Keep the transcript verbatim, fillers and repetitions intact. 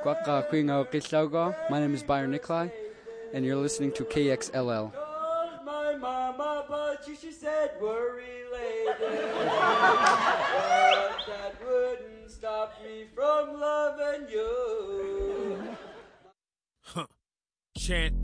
Kwaka Kwingo Kislogo. My name is Byron Nikolai, and you're listening to K X L L. Called my mama, but she, she said we're related. But that wouldn't stop me from loving you. Huh. Chant